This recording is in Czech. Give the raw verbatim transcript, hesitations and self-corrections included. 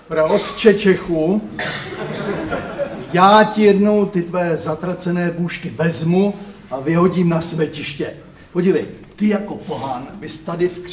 Otče Čechu, já ti jednou ty tvé zatracené bůžky vezmu a vyhodím na svetiště. Podívej, ty jako pohán bys tady v